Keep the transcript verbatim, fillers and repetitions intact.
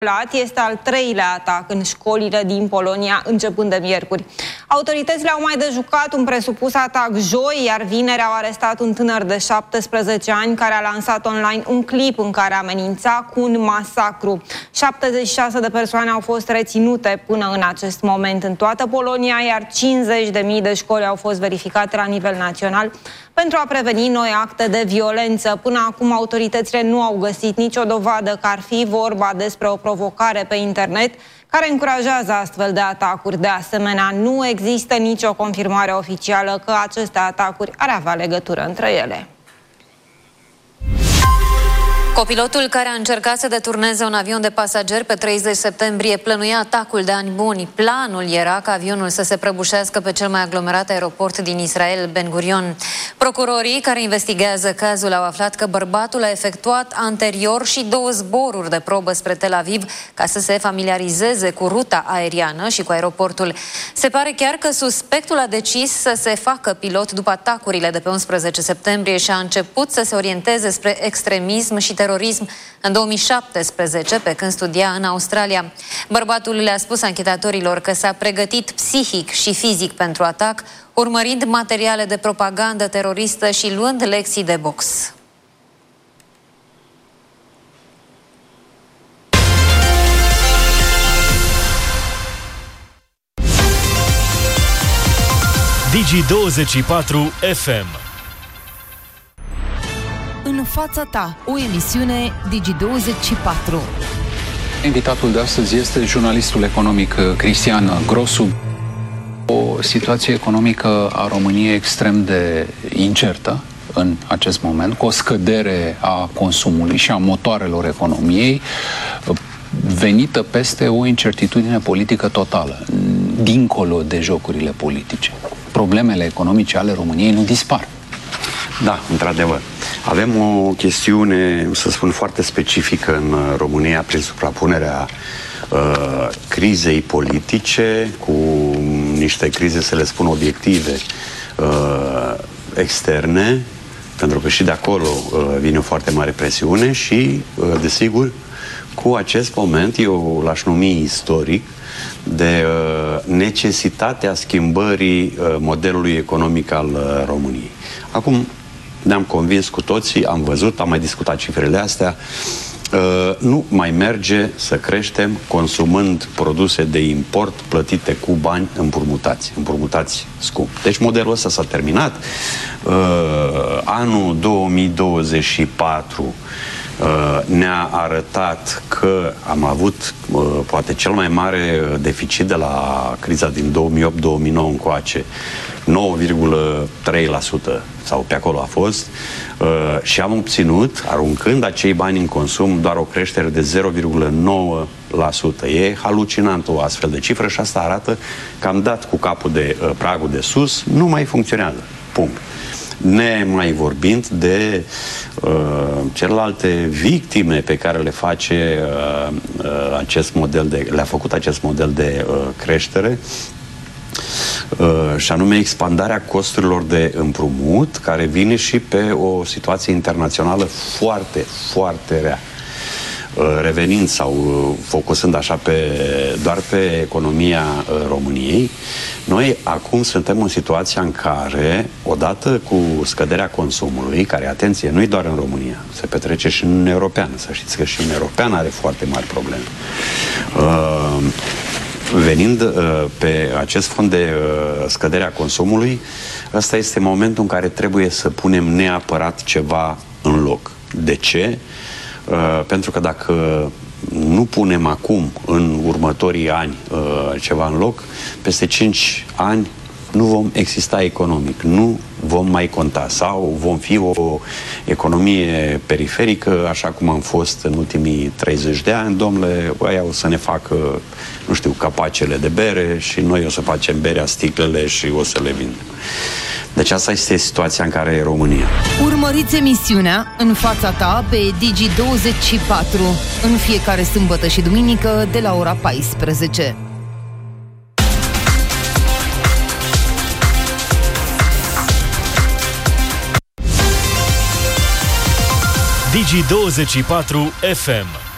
Este al treilea atac în școlile din Polonia, începând de miercuri. Autoritățile au mai dejucat un presupus atac joi, iar vineri au arestat un tânăr de șaptesprezece ani care a lansat online un clip în care amenința cu un masacru. șaptezeci și șase de persoane au fost reținute până în acest moment în toată Polonia, iar cincizeci de mii de școli au fost verificate la nivel național pentru a preveni noi acte de violență. Până acum, autoritățile nu au găsit nicio dovadă că ar fi vorba despre o provocare pe internet care încurajează astfel de atacuri. De asemenea, nu există nicio confirmare oficială că aceste atacuri ar avea legătură între ele. Copilotul care a încercat să deturneze un avion de pasageri pe treizeci septembrie plănuia atacul de ani buni. Planul era ca avionul să se prăbușească pe cel mai aglomerat aeroport din Israel, Ben Gurion. Procurorii care investigează cazul au aflat că bărbatul a efectuat anterior și două zboruri de probă spre Tel Aviv ca să se familiarizeze cu ruta aeriană și cu aeroportul. Se pare chiar că suspectul a decis să se facă pilot după atacurile de pe unsprezece septembrie și a început să se orienteze spre extremism și terorism în două mii șaptesprezece, pe când studia în Australia. Bărbatul le-a spus anchetatorilor că s-a pregătit psihic și fizic pentru atac, urmărind materiale de propagandă teroristă și luând lecții de box. Digi douăzeci și patru F M. În fața ta, o emisiune Digi douăzeci și patru. Invitatul de astăzi este jurnalistul economic Cristian Grosu. O situație economică a României extrem de incertă în acest moment, cu o scădere a consumului și a motoarelor economiei, venită peste o incertitudine politică totală, dincolo de jocurile politice. Problemele economice ale României nu dispar. Da, într-adevăr. Avem o chestiune, să spun, foarte specifică în România prin suprapunerea uh, crizei politice cu niște crize, să le spun, obiective uh, externe, pentru că și de acolo uh, vine o foarte mare presiune și, uh, desigur, cu acest moment, eu l-aș numi istoric, de uh, necesitatea schimbării uh, modelului economic al uh, României. Acum, ne-am convins cu toții, am văzut, am mai discutat cifrele astea, uh, nu mai merge să creștem consumând produse de import plătite cu bani împrumutați, împrumutați scump. Deci modelul ăsta s-a terminat. Uh, anul două mii douăzeci și patru ne-a arătat că am avut poate cel mai mare deficit de la criza din două mii opt două mii nouă încoace, nouă virgulă trei la sută sau pe acolo a fost, și am obținut, aruncând acei bani în consum, doar o creștere de zero virgulă nouă la sută. E halucinant o astfel de cifră și asta arată că am dat cu capul de pragul de sus, nu mai funcționează. Punct. Ne mai vorbind de uh, celelalte victime pe care le face uh, uh, acest model de, le-a făcut acest model de uh, creștere, uh, și anume expandarea costurilor de împrumut, care vine și pe o situație internațională foarte, foarte rea. Revenind sau focusând așa pe, doar pe economia României, noi acum suntem în situația în care, odată cu scăderea consumului, care, atenție, nu-i doar în România, se petrece și în Uniunea Europeană, să știți că și în Uniunea Europeană are foarte mari probleme. Uh, venind uh, pe acest fond de uh, scăderea consumului, ăsta este momentul în care trebuie să punem neapărat ceva în loc. De ce? Uh, pentru că dacă nu punem acum, în următorii ani, uh, ceva în loc, peste cinci ani nu vom exista economic, nu vom mai conta sau vom fi o economie periferică, așa cum am fost în ultimii treizeci de ani. Domnule, ăia o să ne facă, nu știu, capacele de bere și noi o să facem berea, sticlele și o să le vindem. Deci asta este situația în care e România. Urmăriți emisiunea În fața ta pe Digi douăzeci și patru în fiecare sâmbătă și duminică de la ora paisprezece. Digi douăzeci și patru F M.